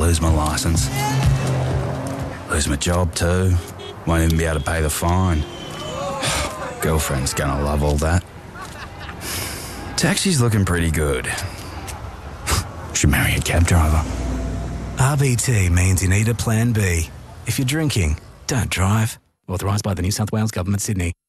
lose my licence. Lose my job too. Won't even be able to pay the fine. Girlfriend's gonna love all that. Taxi's looking pretty good. Should marry a cab driver. RBT means you need a plan B. If you're drinking, don't drive. Authorised by the New South Wales Government, Sydney.